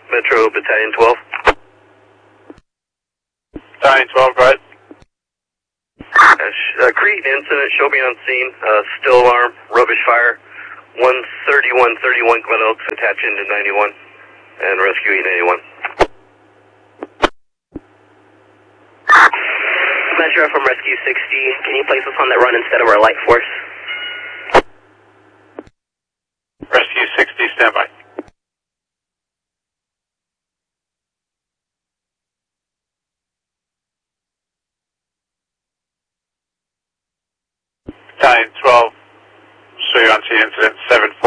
Metro Battalion 12. Battalion 12, go ahead. Crete incident, show me on scene, still alarm, rubbish fire, 13131 Glen Oaks, attach into 91, and rescuing 81. Metro from Rescue 60, can you place us on that run instead of our light force? Rescue 60, standby. Battalion 12, show you on scene incident 7